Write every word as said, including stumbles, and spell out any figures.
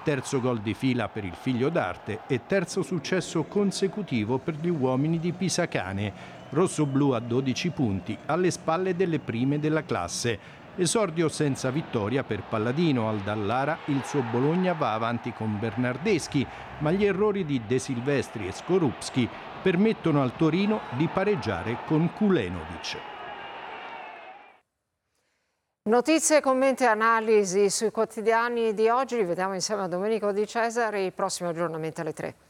terzo gol di fila per il figlio d'arte e terzo successo consecutivo per gli uomini di Pisacane. Rossoblu a dodici punti, alle spalle delle prime della classe. Esordio senza vittoria per Palladino. Al Dallara il suo Bologna va avanti con Bernardeschi, ma gli errori di De Silvestri e Skorupski permettono al Torino di pareggiare con Kulenovic. Notizie, commenti e analisi sui quotidiani di oggi li vediamo insieme a Domenico Di Cesare, il prossimo aggiornamento alle tre.